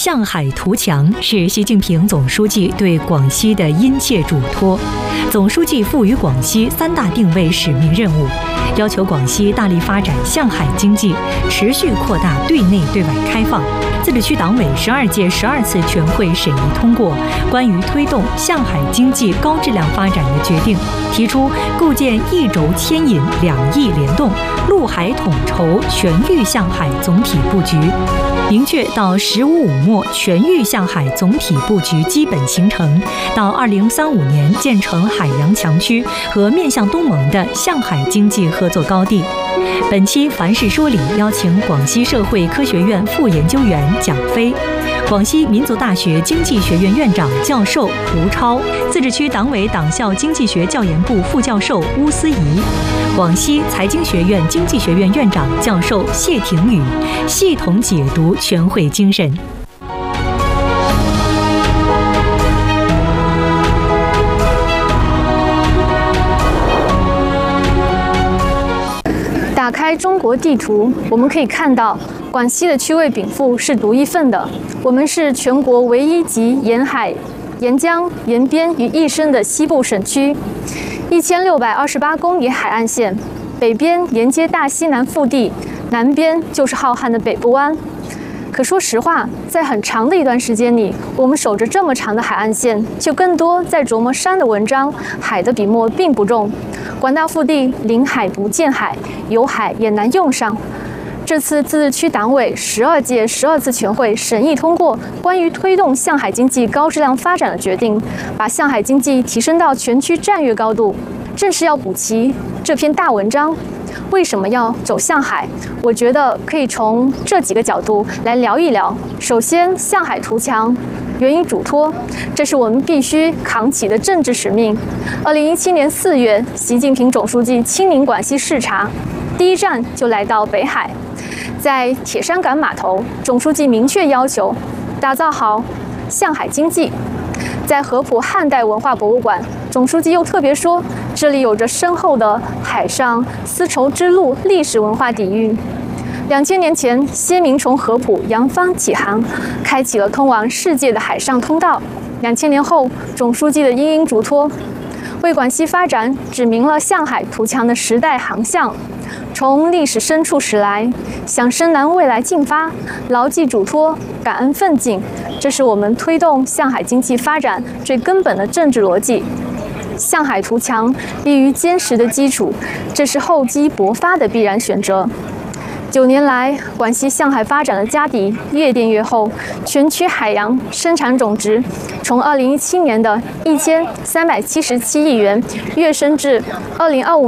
向海图强是习近平总书记对广西的殷切嘱托。总书记赋予广西3大定位使命任务，要求广西大力发展向海经济，持续扩大对内对外开放。自治区党委12届12次全会审议通过关于推动向海经济高质量发展的决定，提出构建一轴牵引、2翼联动、陆海统筹全域向海总体布局，明确到“15+5”末全域向海总体布局基本形成，到2035年建成海洋强区和面向东盟的向海经济合作高地。本期凡事说理邀请广西社会科学院副研究员蒋飞、广西民族大学经济学院院长教授胡超、自治区党委党校经济学教研部副教授邬思怡、广西财经学院经济学院院长教授谢廷宇，系统解读全会精神。 打开中国地图，我们可以看到，广西的区位禀赋是独一份的。我们是全国唯一集沿海、沿江、沿边于一身的西部省区，1628公里海岸线，北边连接大西南腹地，南边就是浩瀚的北部湾。可说实话，在很长的一段时间里，我们守着这么长的海岸线，就更多在琢磨山的文章，海的笔墨并不重。广大腹地临海不见海，有海也难用上。这次自治区党委12届12次全会审议通过关于推动向海经济高质量发展的决定，把向海经济提升到全区战略高度，正是要补齐这篇大文章。为什么要走向海？我觉得可以从这几个角度来聊一聊。首先，向海图强源于嘱托，这是我们必须扛起的政治使命。2017年4月，习近平总书记亲临广西视察，第一站就来到北海，在铁山港码头，总书记明确要求打造好向海经济。在合浦汉代文化博物馆，总书记又特别说，这里有着深厚的海上丝绸之路历史文化底蕴。2000年前，先民从合浦扬帆起航，开启了通往世界的海上通道。2000年后，总书记的殷殷嘱托，为广西发展指明了向海图强的时代航向。从历史深处驶来，向深南未来进发，牢记嘱托，感恩奋进，这是我们推动向海经济发展最根本的政治逻辑。向海图强立于坚实的基础，这是厚积薄发的必然选择。9年来，广西向海发展的家底越垫越厚，全区海洋生产总值从2017年的1377亿元跃升至2025